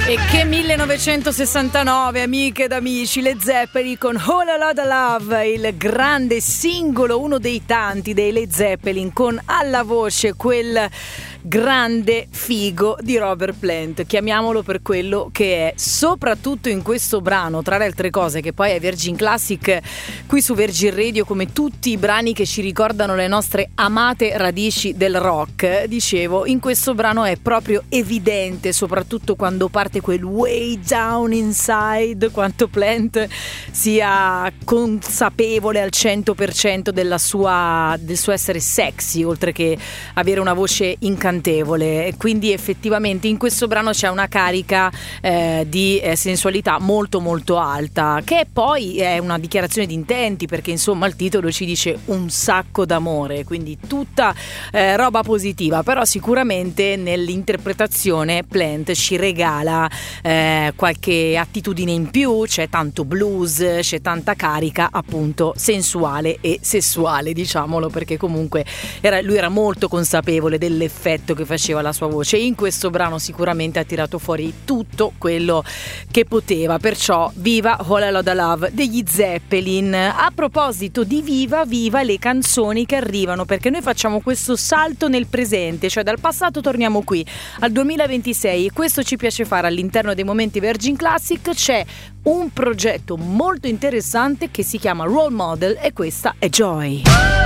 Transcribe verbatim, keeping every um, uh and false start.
E che millenovecentosessantanove, amiche ed amici, Led Zeppelin con Whole Lotta Love, il grande singolo, uno dei tanti dei Led Zeppelin, con alla voce quel grande figo di Robert Plant, chiamiamolo per quello che è, soprattutto in questo brano, tra le altre cose, che poi è Virgin Classic qui su Virgin Radio, come tutti i brani che ci ricordano le nostre amate radici del rock. Dicevo, in questo brano è proprio evidente, soprattutto quando parte quel way down inside, quanto Plant sia consapevole al cento per cento della sua, del suo essere sexy, oltre che avere una voce incantevole. E quindi effettivamente in questo brano c'è una carica eh, di eh, sensualità molto molto alta, che poi è una dichiarazione di intenti, perché insomma il titolo ci dice un sacco d'amore, quindi tutta eh, roba positiva. Però sicuramente nell'interpretazione Plant ci regala eh, qualche attitudine in più, c'è tanto blues, c'è tanta carica appunto sensuale e sessuale, diciamolo, perché comunque era, lui era molto consapevole dell'effetto che faceva la sua voce. In questo brano sicuramente ha tirato fuori tutto quello che poteva, perciò viva Whole Lotta Love degli Zeppelin. A proposito di viva, viva le canzoni che arrivano, perché noi facciamo questo salto nel presente, cioè dal passato torniamo qui al duemilaventisei, e questo ci piace fare all'interno dei momenti Virgin Classic. C'è un progetto molto interessante che si chiama Role Model e questa è Joy.